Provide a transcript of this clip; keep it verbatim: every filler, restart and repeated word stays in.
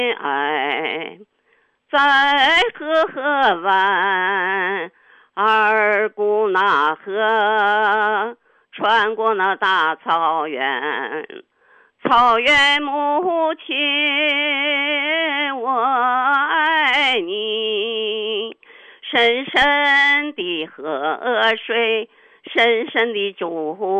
爱在河河湾，二姑那河穿过那大草原，草原母亲我爱你，深深的河水，深深的祝福